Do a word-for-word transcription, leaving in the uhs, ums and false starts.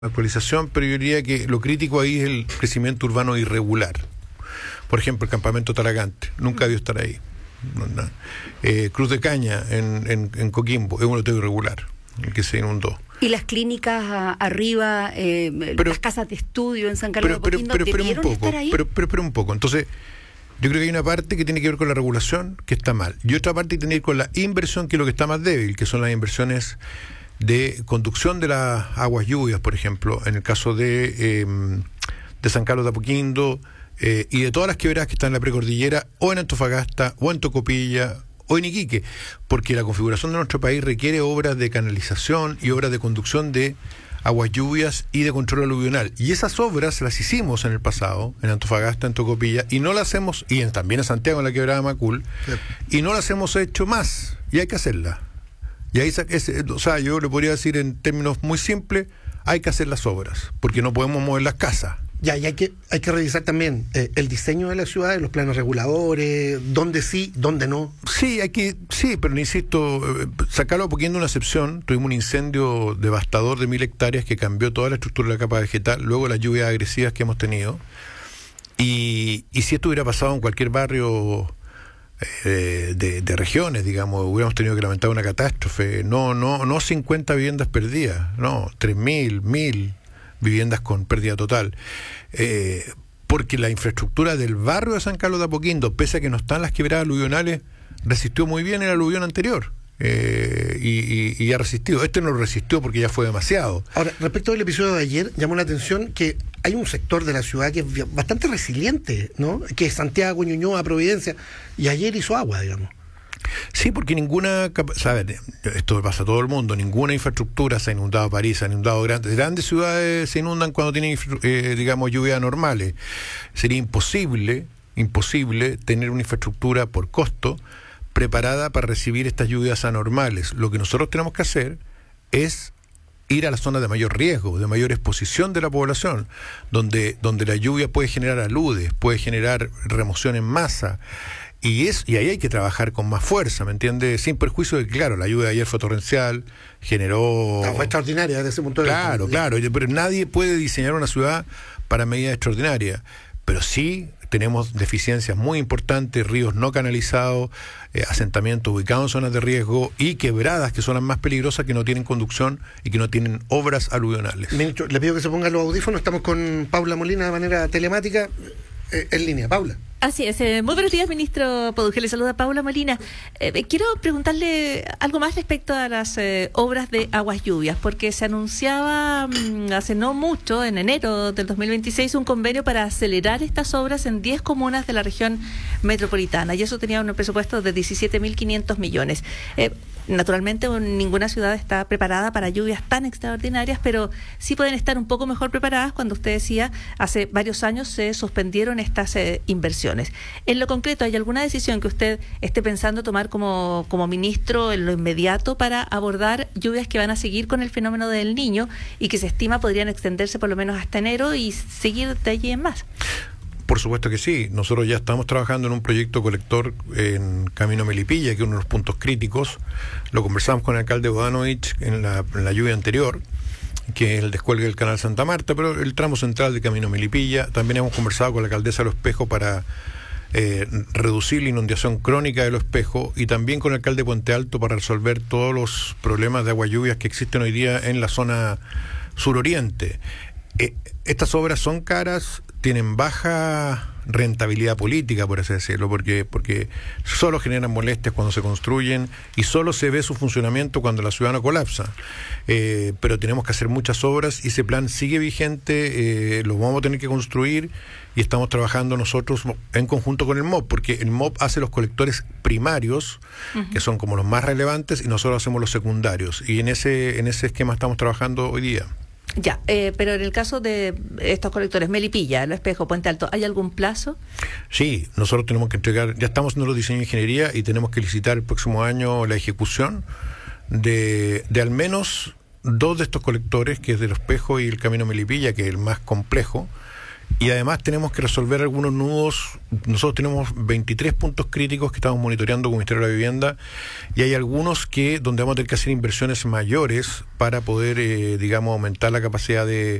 actualización, pero yo diría que lo crítico ahí es el crecimiento urbano irregular. Por ejemplo, el campamento Talagante, nunca debió estar ahí. No, no. Eh, Cruz de Caña, en, en, en Coquimbo, es un lote irregular, el que se inundó. Y las clínicas a, arriba, eh, pero, las casas de estudio en San Carlos pero, de Apoquindo, pero, pero, pero, ¿debieron un poco, estar ahí? Pero, pero, pero un poco. Entonces, yo creo que hay una parte que tiene que ver con la regulación, que está mal. Y otra parte que tiene que ver con la inversión, que es lo que está más débil, que son las inversiones de conducción de las aguas lluvias, por ejemplo, en el caso de, eh, de San Carlos de Apoquindo, eh, y de todas las quebradas que están en la precordillera, o en Antofagasta, o en Tocopilla, o en Iquique, porque la configuración de nuestro país requiere obras de canalización y obras de conducción de aguas lluvias y de control aluvional. Y esas obras las hicimos en el pasado, en Antofagasta, en Tocopilla, y no las hemos, y en, también en Santiago, en la quebrada Macul, sí. Y no las hemos hecho más, y hay que hacerlas. Y ahí, es, o sea, yo le podría decir en términos muy simples, hay que hacer las obras, porque no podemos mover las casas. Ya, y hay que, hay que revisar también eh, el diseño de la ciudad, los planos reguladores, dónde sí, dónde no. Sí, hay que, sí, pero insisto, eh, sacarlo poniendo una excepción. Tuvimos un incendio devastador de mil hectáreas que cambió toda la estructura de la capa vegetal, luego las lluvias agresivas que hemos tenido. Y, y si esto hubiera pasado en cualquier barrio eh, de, de regiones, digamos, hubiéramos tenido que lamentar una catástrofe. No, no, no cincuenta viviendas perdidas, no, tres mil, mil viviendas con pérdida total, eh, porque la infraestructura del barrio de San Carlos de Apoquindo, pese a que no están las quebradas aluvionales, resistió muy bien el aluvión anterior, eh, y, y, y ha resistido. Este no lo resistió porque ya fue demasiado. Ahora, respecto al episodio de ayer, llamó la atención que hay un sector de la ciudad que es bastante resiliente, ¿no? Que es Santiago, Ñuñoa, Providencia, y ayer hizo agua, digamos. Sí, porque ninguna, ¿sabes? Esto pasa a todo el mundo, ninguna infraestructura se ha inundado. París, se ha inundado grandes, grandes ciudades se inundan cuando tienen, eh, digamos, lluvias normales. Sería imposible, imposible tener una infraestructura por costo preparada para recibir estas lluvias anormales. Lo que nosotros tenemos que hacer es ir a las zonas de mayor riesgo, de mayor exposición de la población, donde, donde la lluvia puede generar aludes, puede generar remoción en masa. Y es y ahí hay que trabajar con más fuerza, ¿me entiendes? Sin perjuicio de que, claro, la lluvia de ayer fue torrencial, generó... No, fue extraordinaria desde ese punto de vista. Claro, claro, pero nadie puede diseñar una ciudad para medidas extraordinarias. Pero sí tenemos deficiencias muy importantes, ríos no canalizados, eh, asentamientos ubicados en zonas de riesgo y quebradas que son las más peligrosas, que no tienen conducción y que no tienen obras aluvionales. Ministro, le pido que se pongan los audífonos, estamos con Paula Molina de manera telemática, eh, en línea. Paula. Así es. Eh, muy buenos días, ministro Paduje. Le saluda Paula Molina. Eh, quiero preguntarle algo más respecto a las eh, obras de aguas lluvias, porque se anunciaba mmm, hace no mucho, en enero del dos mil veintiséis, un convenio para acelerar estas obras en diez comunas de la región metropolitana, y eso tenía un presupuesto de diecisiete mil quinientos millones. Eh, Naturalmente, ninguna ciudad está preparada para lluvias tan extraordinarias, pero sí pueden estar un poco mejor preparadas cuando usted decía, hace varios años se suspendieron estas eh, inversiones. En lo concreto, ¿hay alguna decisión que usted esté pensando tomar como, como ministro en lo inmediato para abordar lluvias que van a seguir con el fenómeno del Niño y que se estima podrían extenderse por lo menos hasta enero y seguir de allí en más? Por supuesto que sí. Nosotros ya estamos trabajando en un proyecto colector en Camino Melipilla, que es uno de los puntos críticos. Lo conversamos con el alcalde Bodanovich en la, en la lluvia anterior, que es el descuelgue del canal Santa Marta, pero el tramo central de Camino Melipilla. También hemos conversado con la alcaldesa de Los Espejos para eh, reducir la inundación crónica de Los Espejos, y también con el alcalde de Puente Alto para resolver todos los problemas de agua lluvias que existen hoy día en la zona suroriente. Eh, estas obras son caras, tienen baja rentabilidad política, por así decirlo, porque, porque solo generan molestias cuando se construyen y solo se ve su funcionamiento cuando la ciudad no colapsa. Eh, pero tenemos que hacer muchas obras y ese plan sigue vigente, eh, lo vamos a tener que construir y estamos trabajando nosotros en conjunto con el M O P, porque el M O P hace los colectores primarios, uh-huh, que son como los más relevantes, y nosotros hacemos los secundarios, y en ese, en ese esquema estamos trabajando hoy día. Ya, eh, pero en el caso de estos colectores, Melipilla, Los Espejos, Puente Alto, ¿hay algún plazo? Sí, nosotros tenemos que entregar, ya estamos en los diseños de ingeniería y tenemos que licitar el próximo año la ejecución de, de al menos dos de estos colectores, que es de Los Espejos y el Camino Melipilla, que es el más complejo, Y además tenemos que resolver algunos nudos. Nosotros tenemos veintitrés puntos críticos que estamos monitoreando con el Ministerio de la Vivienda, y hay algunos que donde vamos a tener que hacer inversiones mayores para poder, eh, digamos, aumentar la capacidad de,